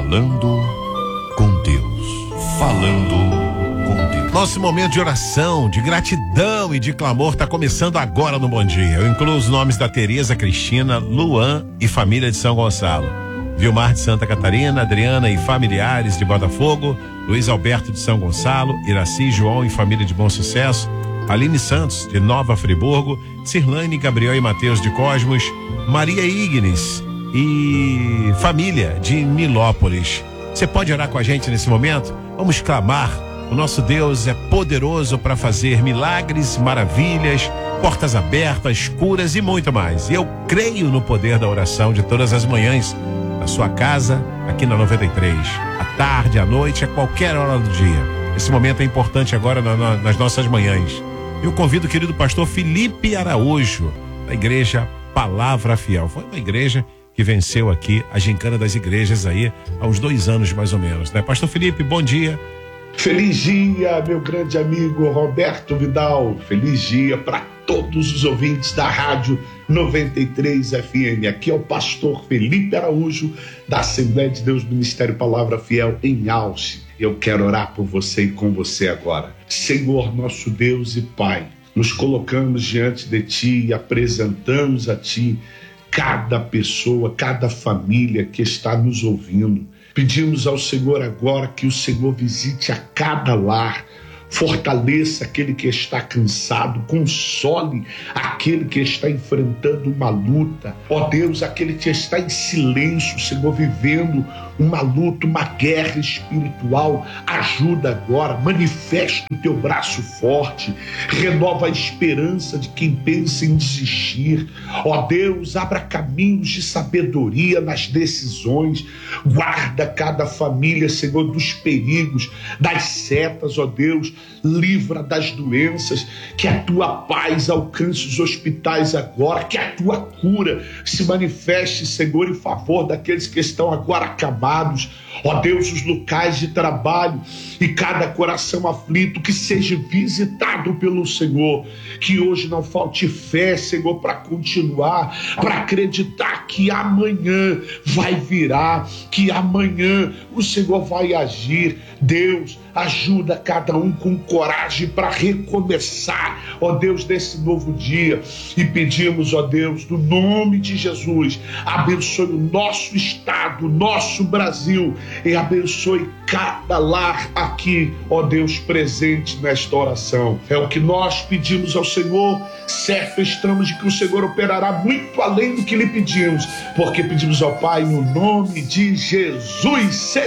Falando com Deus. Falando com Deus. Nosso momento de oração, de gratidão e de clamor está começando agora no Bom Dia. Eu incluo os nomes da Tereza, Cristina, Luan e família de São Gonçalo, Vilmar de Santa Catarina, Adriana e familiares de Botafogo, Luiz Alberto de São Gonçalo, Iraci, João e família de Bom Sucesso, Aline Santos de Nova Friburgo, Cirlane, Gabriel e Mateus de Cosmos, Maria Ignes e família de Nilópolis. Você pode orar com a gente nesse momento? Vamos clamar. O nosso Deus é poderoso para fazer milagres, maravilhas, portas abertas, curas e muito mais. E eu creio no poder da oração de todas as manhãs, na sua casa, aqui na 93, à tarde, à noite, a qualquer hora do dia. Esse momento é importante agora nas nossas manhãs. Eu convido o querido pastor Felipe Araújo, da igreja Palavra Fiel. Foi uma igreja que venceu aqui a gincana das igrejas aí há uns 2 anos mais ou menos, né? Pastor Felipe, bom dia. Feliz dia, meu grande amigo Roberto Vidal. Feliz dia para todos os ouvintes da Rádio 93 FM. Aqui é o pastor Felipe Araújo, da Assembleia de Deus Ministério Palavra Fiel em Alce. Eu quero orar por você e com você agora. Senhor, nosso Deus e Pai, nos colocamos diante de Ti e apresentamos a Ti cada pessoa, cada família que está nos ouvindo. Pedimos ao Senhor agora que o Senhor visite a cada lar, fortaleça aquele que está cansado, console aquele que está enfrentando uma luta. Ó Deus, aquele que está em silêncio, Senhor, vivendo uma luta, uma guerra espiritual, ajuda agora, manifesta o teu braço forte, renova a esperança de quem pensa em desistir. Ó Deus, abra caminhos de sabedoria nas decisões, guarda cada família, Senhor, dos perigos, das setas, ó Deus, livra das doenças, que a tua paz alcance os hospitais agora, que a tua cura se manifeste, Senhor, em favor daqueles que estão agora acabados. Ó Deus, os locais de trabalho e cada coração aflito que seja visitado pelo Senhor, que hoje não falte fé, Senhor, para continuar, para acreditar que amanhã vai virar, que amanhã o Senhor vai agir. Deus, ajuda cada um com coragem para recomeçar, ó Deus, nesse novo dia. E pedimos, ó Deus, no nome de Jesus, abençoe o nosso estado, o nosso Brasil, e abençoe cada lar aqui, ó Deus, presente nesta oração. É o que nós pedimos ao Senhor, certo estamos de que o Senhor operará muito além do que lhe pedimos, porque pedimos ao Pai no nome de Jesus.